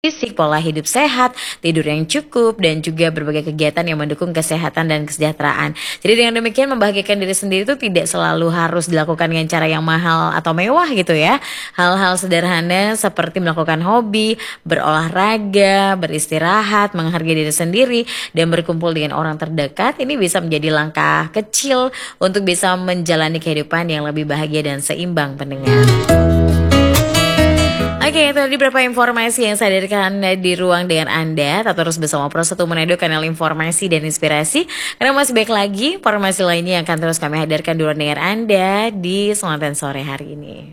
fisik, pola hidup sehat, tidur yang cukup, dan juga berbagai kegiatan yang mendukung kesehatan dan kesejahteraan. Jadi dengan demikian membahagiakan diri sendiri itu tidak selalu harus dilakukan dengan cara yang mahal atau mewah gitu ya. Hal-hal sederhana seperti melakukan hobi, berolahraga, beristirahat, menghargai diri sendiri, dan berkumpul dengan orang terdekat ini bisa menjadi langkah kecil untuk bisa menjalani kehidupan yang lebih bahagia dan seimbang, pendengar. Oke, itu tadi beberapa informasi yang saya hadirkan di ruang dengan Anda. Tetap terus bersama Pro1 Manado, kanal informasi dan inspirasi. Karena masih baik lagi informasi lainnya yang akan terus kami hadirkan di ruang dengan Anda di Semangat Sore hari ini.